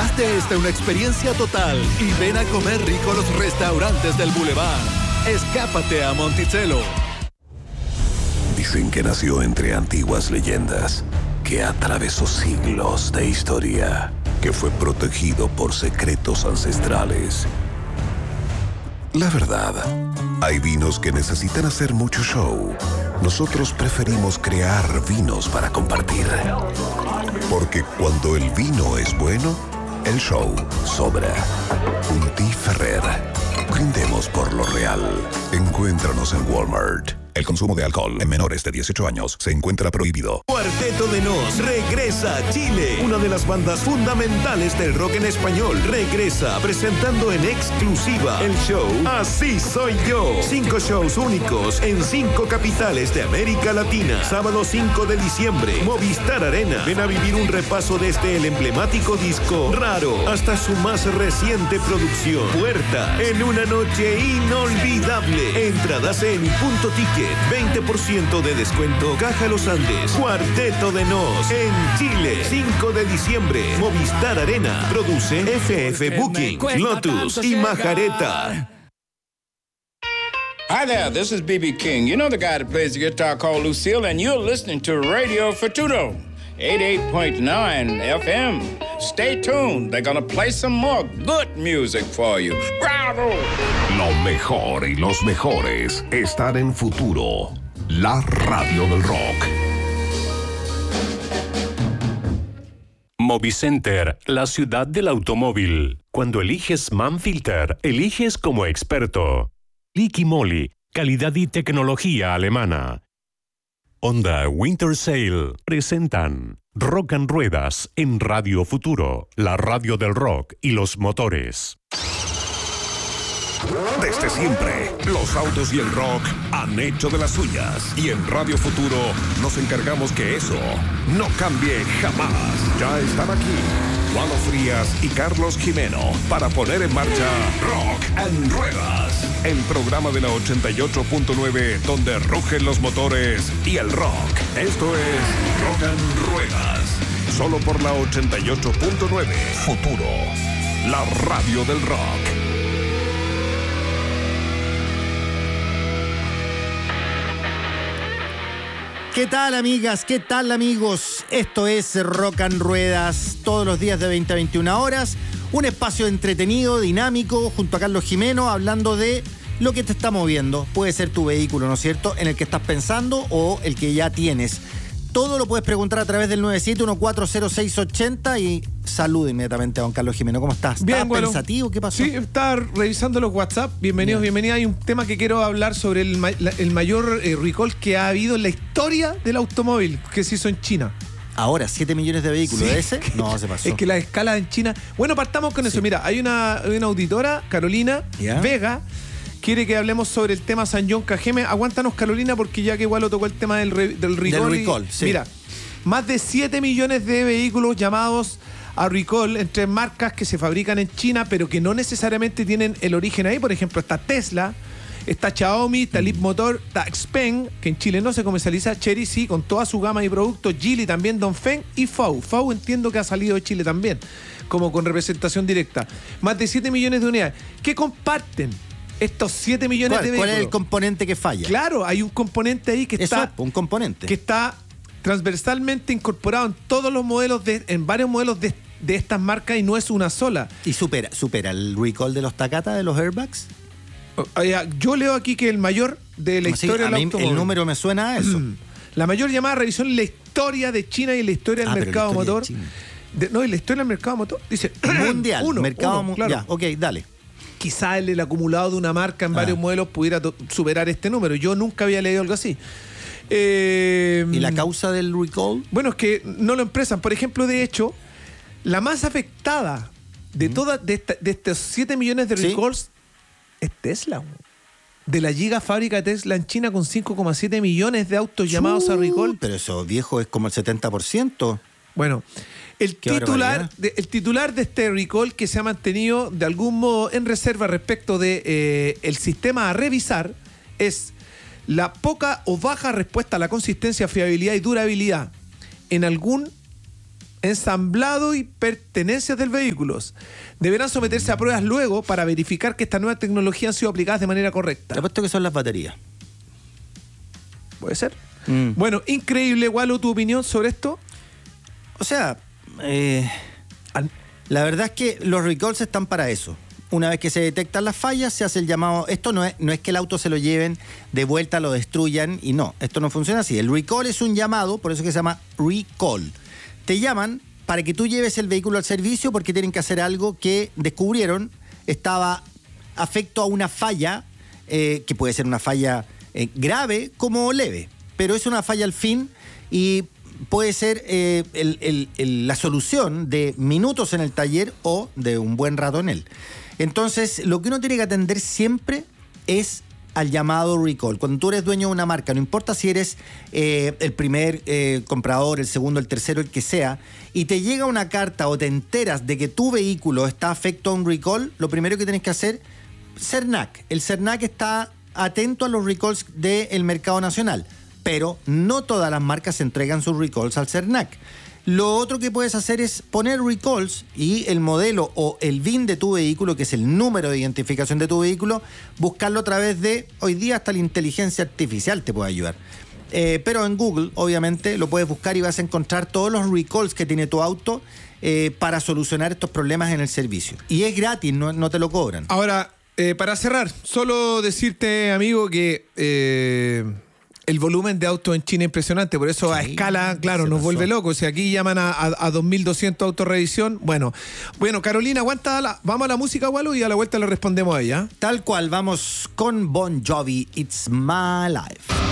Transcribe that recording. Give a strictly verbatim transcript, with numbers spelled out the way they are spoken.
Haz de esta una experiencia total y ven a comer rico a los restaurantes del Boulevard. Escápate a Monticello. Dicen que nació entre antiguas leyendas, que atravesó siglos de historia, que fue protegido por secretos ancestrales. La verdad, hay vinos que necesitan hacer mucho show. Nosotros preferimos crear vinos para compartir. Porque cuando el vino es bueno, el show sobra. Unti Ferrer. Brindemos por lo real. Encuéntranos en Walmart. El consumo de alcohol en menores de dieciocho años se encuentra prohibido. Cuarteto de Nos regresa a Chile. Una de las bandas fundamentales del rock en español regresa presentando en exclusiva el show Así Soy Yo. Cinco shows únicos en cinco capitales de América Latina. Sábado cinco de diciembre, Movistar Arena. Ven a vivir un repaso desde el emblemático disco Raro hasta su más reciente producción Puerta, en una noche inolvidable. Entradas en Punto Ticket. veinte por ciento de descuento. Caja Los Andes. Cuarteto de Nos en Chile. cinco de diciembre. Movistar Arena. Produce F F Booking, Lotus y Majareta. Hi there, this is B B King. You know the guy that plays the guitar called Lucille, and you're listening to Radio Futuro, eighty-eight point nine F M. Stay tuned. They're gonna play some more good music for you. Bravo! Lo mejor y los mejores están en Futuro, la radio del rock. Movicenter, la ciudad del automóvil. Cuando eliges Manfilter, eliges como experto. Liqui Moly, calidad y tecnología alemana. Honda Winter Sale presentan Rock and Ruedas en Radio Futuro, la radio del rock y los motores. Desde siempre, los autos y el rock han hecho de las suyas. Y en Radio Futuro nos encargamos que eso no cambie jamás. Ya están aquí Juano Frías y Carlos Jimeno para poner en marcha Rock and Ruedas, el programa de la ochenta y ocho punto nueve donde rugen los motores y el rock. Esto es Rock and Ruedas, solo por la ochenta y ocho punto nueve. Futuro, la radio del rock. ¿Qué tal, amigas? ¿Qué tal, amigos? Esto es Rock and Ruedas, todos los días de veinte a veintiuna horas. Un espacio entretenido, dinámico, junto a Carlos Jimeno, hablando de lo que te está moviendo. Puede ser tu vehículo, ¿no es cierto?, en el que estás pensando o el que ya tienes. Todo lo puedes preguntar a través del nueve siete uno cuatro cero seis ocho cero y saludo inmediatamente a don Carlos Jimeno. ¿Cómo estás? Bien, ¿Estás bueno, pensativo? ¿Qué pasó? Sí, estaba revisando los WhatsApp. Bienvenidos, Bien. bienvenidas. Hay un tema que quiero hablar sobre el, ma- la- el mayor eh, recall que ha habido en la historia del automóvil, que se hizo en China. Ahora, siete millones de vehículos. Sí, ¿Ese? No, se pasó. Es que la escala en China... Bueno, partamos con Sí. eso. Mira, hay una, hay una auditora, Carolina ¿Ya? Vega, quiere que hablemos sobre el tema San John Cajeme. Aguántanos, Carolina, porque ya que igual lo tocó el tema del, re- del recall. Del recall, y- sí. Mira, más de siete millones de vehículos llamados a recall entre marcas que se fabrican en China, pero que no necesariamente tienen el origen ahí. Por ejemplo, está Tesla, está Xiaomi, está Leap Motor, está Xpeng, que en Chile no se comercializa, Chery sí, con toda su gama de productos, Geely también, Dongfeng y F A W. F A W entiendo que ha salido de Chile también, como con representación directa. Más de siete millones de unidades. ¿Qué comparten estos siete millones ¿Cuál, de cuál vehículos? es el componente que falla? Claro, hay un componente ahí que Eso está... es, un componente. que está transversalmente incorporado en todos los modelos, de, en varios modelos de, de estas marcas y no es una sola. ¿Y supera, supera el recall de los Takata, de los airbags? O sea, yo leo aquí que el mayor de la Así, historia a del mí automóvil. el número me suena a eso. La mayor llamada a revisión en la historia de China y en la historia del Ah, pero mercado la historia motor. de China. De- no, y la historia del mercado motor dice Mundial, uno, mercado uno, mundial. claro. Ya, ok, dale. Quizá el, el acumulado de una marca en Ah. varios modelos pudiera to- superar este número. Yo nunca había leído algo así. Eh, ¿Y la causa del recall? Bueno, es que no lo expresan. Por ejemplo, de hecho, la más afectada de todas de, esta- de estos siete millones de Sí. recalls es Tesla. güey. De la giga fábrica de Tesla en China con cinco coma siete millones de autos llamados a recall. Pero eso, viejo, es como el setenta por ciento. Bueno, el Qué titular, barbaridad. de, el titular de este recall que se ha mantenido de algún modo en reserva respecto de eh, el sistema a revisar es la poca o baja respuesta a la consistencia, fiabilidad y durabilidad en algún ensamblado y pertenencias del vehículo. Deberán someterse a pruebas luego para verificar que esta nueva tecnología han sido aplicadas de manera correcta. Te apuesto que son las baterías. Puede ser. Mm. Bueno, increíble, Walo, ¿tu opinión sobre esto? O sea, eh, la verdad es que los recalls están para eso. Una vez que se detectan las fallas, se hace el llamado. Esto no es, no es que el auto se lo lleven de vuelta, lo destruyan y no, esto no funciona así. El recall es un llamado, por eso que se llama recall. Te llaman para que tú lleves el vehículo al servicio porque tienen que hacer algo que descubrieron estaba afecto a una falla, eh, que puede ser una falla eh, grave como leve, pero es una falla al fin y puede ser eh, el, el, el, la solución de minutos en el taller o de un buen rato en él. Entonces, lo que uno tiene que atender siempre es al llamado recall. Cuando tú eres dueño de una marca, no importa si eres eh, el primer eh, comprador, el segundo, el tercero, el que sea, y te llega una carta o te enteras de que tu vehículo está afecto a un recall, lo primero que tienes que hacer, CERNAC. El CERNAC está atento a los recalls del mercado nacional, pero no todas las marcas entregan sus recalls al CERNAC. Lo otro que puedes hacer es poner recalls y el modelo o el V I N de tu vehículo, que es el número de identificación de tu vehículo, buscarlo a través de, hoy día hasta la inteligencia artificial te puede ayudar. Eh, pero en Google, obviamente, lo puedes buscar y vas a encontrar todos los recalls que tiene tu auto eh, para solucionar estos problemas en el servicio. Y es gratis, no, no te lo cobran. Ahora, eh, para cerrar, solo decirte, amigo, que... Eh... el volumen de autos en China es impresionante, por eso sí, a escala, claro, nos pasó. Vuelve locos. Si aquí llaman a, a, a dos mil doscientos autorrevisión, bueno. Bueno, Carolina, aguanta, la, vamos a la música, Walo, y a la vuelta le respondemos a ella. Tal cual, vamos con Bon Jovi, It's My Life.